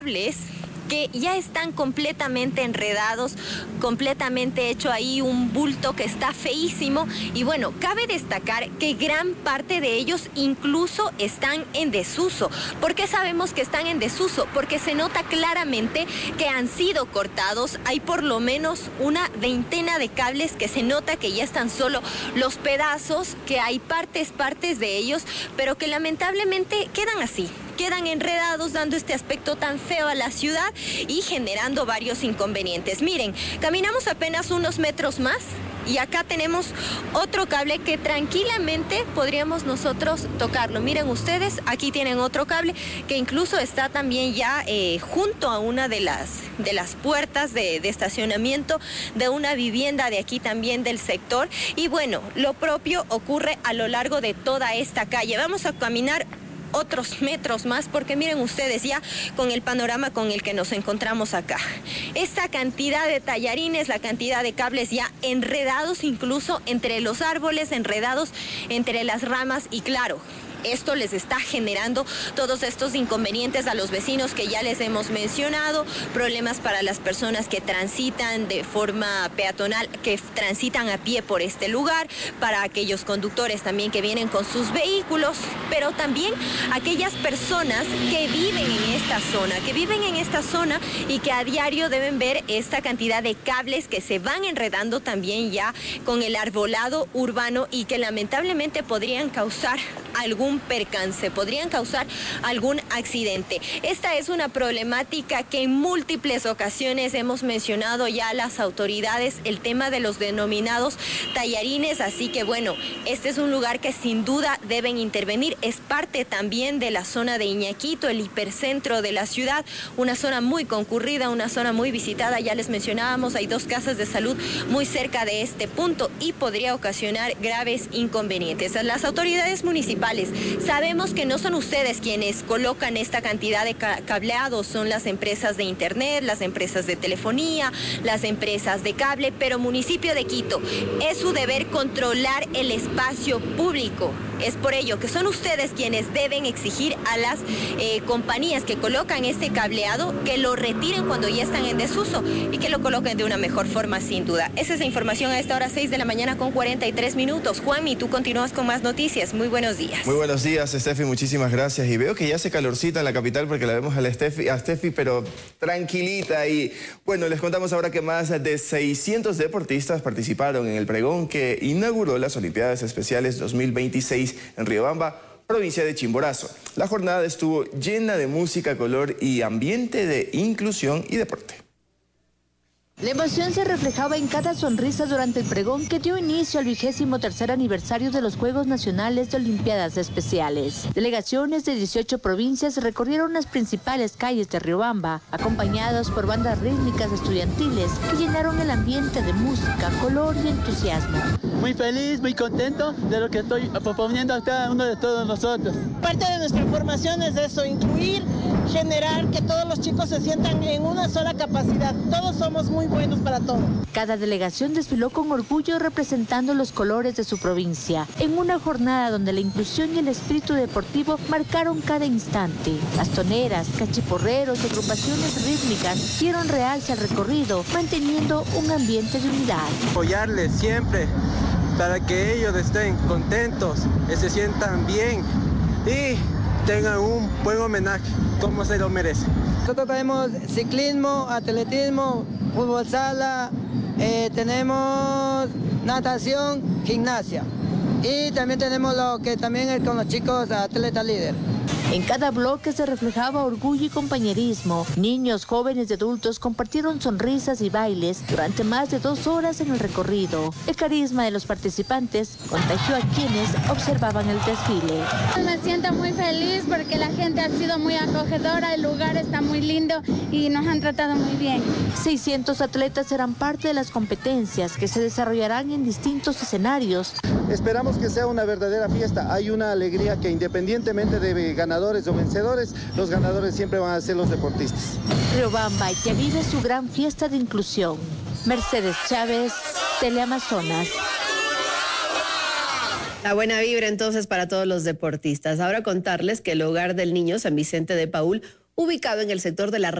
que ya están completamente enredados, completamente hecho ahí un bulto que está feísimo. Y bueno, cabe destacar que gran parte de ellos incluso están en desuso. ¿Por qué sabemos que están en desuso? Porque se nota claramente que han sido cortados. Hay por lo menos una veintena de cables que se nota que ya están solo los pedazos, que hay partes de ellos, pero que lamentablemente quedan así. Quedan enredados, dando este aspecto tan feo a la ciudad y generando varios inconvenientes. Miren, caminamos apenas unos metros más y acá tenemos otro cable que tranquilamente podríamos nosotros tocarlo. Miren ustedes, aquí tienen otro cable que incluso está también ya junto a una de las puertas de estacionamiento de una vivienda de aquí también del sector. Y bueno, lo propio ocurre a lo largo de toda esta calle. Vamos a caminar otros metros más, porque miren ustedes ya con el panorama con el que nos encontramos acá. Esta cantidad de tallarines, la cantidad de cables ya enredados incluso entre los árboles, enredados entre las ramas y claro, esto les está generando todos estos inconvenientes a los vecinos que ya les hemos mencionado, problemas para las personas que transitan de forma peatonal, que transitan a pie por este lugar, para aquellos conductores también que vienen con sus vehículos, pero también aquellas personas que viven en esta zona, y que a diario deben ver esta cantidad de cables que se van enredando también ya con el arbolado urbano y que lamentablemente podrían causar algún percance, podrían causar algún accidente. Esta es una problemática que en múltiples ocasiones hemos mencionado ya a las autoridades, el tema de los denominados tallarines, así que bueno, este es un lugar que sin duda deben intervenir. Es parte también de la zona de Iñaquito, el hipercentro de la ciudad, una zona muy concurrida, una zona muy visitada, ya les mencionábamos, hay 2 casas de salud muy cerca de este punto y podría ocasionar graves inconvenientes. Las autoridades municipales, sabemos que no son ustedes quienes colocan esta cantidad de cableados, son las empresas de internet, las empresas de telefonía, las empresas de cable, pero municipio de Quito, es su deber controlar el espacio público. Es por ello que son ustedes quienes deben exigir a las compañías que colocan este cableado que lo retiren cuando ya están en desuso y que lo coloquen de una mejor forma, sin duda. Esa es la información a esta hora, 6 de la mañana con 43 minutos. Juanmi, tú continúas con más noticias. Muy buenos días. Muy buenos días, Steffi, muchísimas gracias. Y veo que ya hace calorcito en la capital porque la vemos a Steffi, pero tranquilita. Y bueno, les contamos ahora que más de 600 deportistas participaron en el pregón que inauguró las Olimpiadas Especiales 2026 en Riobamba, provincia de Chimborazo. La jornada estuvo llena de música, color y ambiente de inclusión y deporte. La emoción se reflejaba en cada sonrisa durante el pregón que dio inicio al 23º aniversario de los Juegos Nacionales de Olimpiadas Especiales. Delegaciones de 18 provincias recorrieron las principales calles de Riobamba, acompañados por bandas rítmicas estudiantiles que llenaron el ambiente de música, color y entusiasmo. Muy feliz, muy contento de lo que estoy proponiendo a cada uno de todos nosotros. Parte de nuestra formación es eso, incluir, generar que todos los chicos se sientan en una sola capacidad. Todos somos muy buenos para todo. Cada delegación desfiló con orgullo representando los colores de su provincia, en una jornada donde la inclusión y el espíritu deportivo marcaron cada instante. Bastoneras, cachiporreros y agrupaciones rítmicas dieron realce al recorrido, manteniendo un ambiente de unidad. Apoyarles siempre para que ellos estén contentos, que se sientan bien y tengan un buen homenaje como se lo merece. Nosotros tenemos ciclismo, atletismo, fútbol sala, tenemos natación, gimnasia y también tenemos lo que también es con los chicos atleta líder. En cada bloque se reflejaba orgullo y compañerismo. Niños, jóvenes y adultos compartieron sonrisas y bailes durante más de 2 horas en el recorrido. El carisma de los participantes contagió a quienes observaban el desfile. Me siento muy feliz porque la gente ha sido muy acogedora, el lugar está muy lindo y nos han tratado muy bien. 600 atletas serán parte de las competencias que se desarrollarán en distintos escenarios. Esperamos que sea una verdadera fiesta. Hay una alegría que independientemente de ganadores o vencedores, los ganadores siempre van a ser los deportistas. Riobamba ya vive su gran fiesta de inclusión. Mercedes Chávez, Teleamazonas. La buena vibra entonces para todos los deportistas. Ahora contarles que el Hogar del Niño San Vicente de Paúl ubicado en el sector de la